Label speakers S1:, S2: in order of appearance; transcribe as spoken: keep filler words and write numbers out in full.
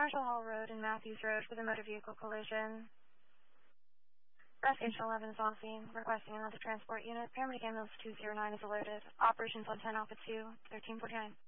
S1: Marshall Hall Road and Matthews Road for the motor vehicle collision. Rescue eleven is on scene, requesting another transport unit. Paramedic ambulance two zero nine is alerted. Operations on ten Alpha two, thirteen forty-nine.